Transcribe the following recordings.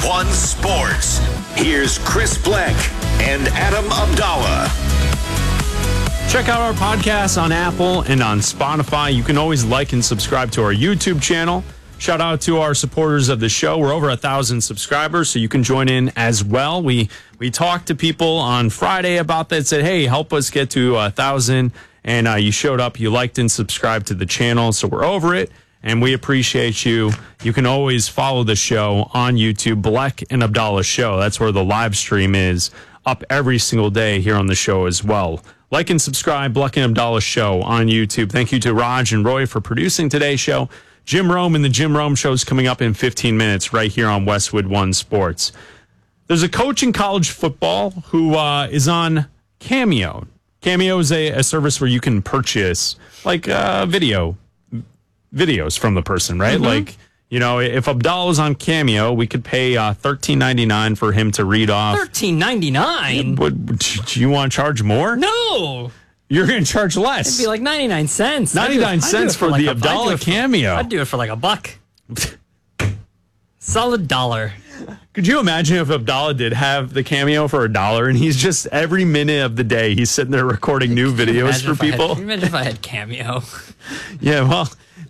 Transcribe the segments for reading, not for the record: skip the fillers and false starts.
One Sports. Here's Chris Bleck and Adam Abdallah. Check out our podcast on Apple and on Spotify. You can always like and subscribe to our YouTube channel. Shout out to our supporters of the show. We're over 1,000 subscribers, so you can join in as well. We talked to people on Friday about that, said, hey, help us get to 1,000. And you showed up, you liked and subscribed to the channel, so we're over it. And we appreciate you. You can always follow the show on YouTube, Bleck and Abdallah Show. That's where the live stream is, up every single day here on the show as well. Like and subscribe, Bleck and Abdallah Show on YouTube. Thank you to Raj and Roy for producing today's show. Jim Rome and the Jim Rome Show is coming up in 15 minutes right here on Westwood One Sports. There's a coach in college football who is on Cameo. Cameo is a service where you can purchase like videos from the person, right? Mm-hmm. Like, you know, if Abdallah's on Cameo, we could pay $13.99 for him to read off. $13.99? Do you want to charge more? No. You're going to charge less. It'd be like 99 cents. 99 cents for the Abdallah Cameo. I'd do it for like $1. Solid $1. Could you imagine if Abdallah did have the Cameo for $1 and he's just every minute of the day he's sitting there recording new videos for people? Can you imagine if I had Cameo? Yeah, well,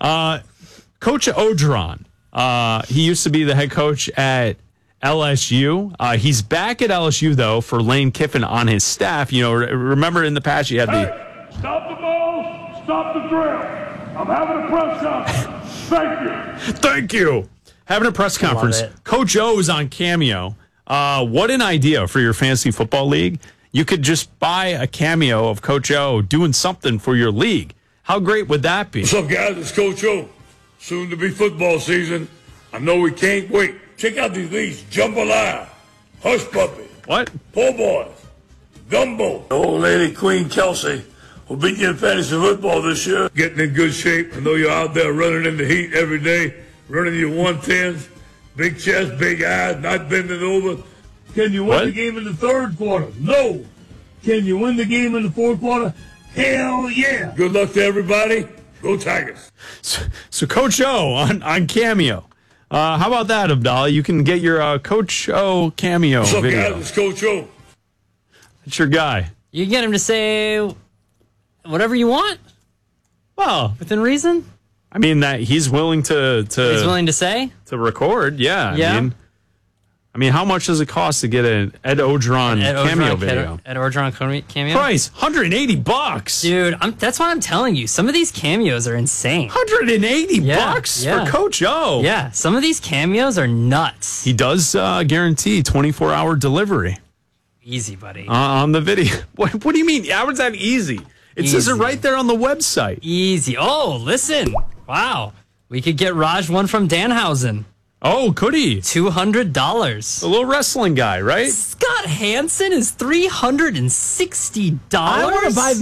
Coach Orgeron, he used to be the head coach at LSU. He's back at LSU, though, for Lane Kiffin on his staff. You know, remember in the past you had Hey, stop the ball, stop the drill. I'm having a press conference. Thank you. Thank you. Having a press conference. Coach O is on Cameo. What an idea for your fantasy football league. You could just buy a cameo of Coach O doing something for your league. How great would that be? What's up, guys? It's Coach O. Soon to be football season. I know we can't wait. Check out these leagues. Jambalaya, Hush Puppy, What? Po' Boys, Gumbo. The old lady, Queen Kelsey, will beat you in fantasy football this year. Getting in good shape. I know you're out there running in the heat every day, running your 110s, big chest, big eyes, not bending over. Can you win the game in the third quarter? No. Can you win the game in the fourth quarter? Hell yeah. Good luck to everybody. Go Tigers. So Coach O on Cameo. How about that, Abdallah? You can get your Coach O Cameo What's up, video. guys? It's Coach O. That's your guy. You get him to say whatever you want Well, within reason. I mean that he's willing to He's willing to say. to record. Yeah. Yeah. I mean, how much does it cost to get an Ed Orgeron cameo video? Ed Orgeron cameo. Price $180. Dude, that's why I'm telling you. Some of these cameos are insane. $180 for Coach O. Yeah, some of these cameos are nuts. He does guarantee 24-hour delivery Easy, buddy. on the video. What do you mean? How is that easy? It says it Easy. right there on the website. Easy. Oh, listen. Wow. We could get Raj one from Danhausen. Oh, could he? $200. The little wrestling guy, right? Scott Hansen is $360. I want to buy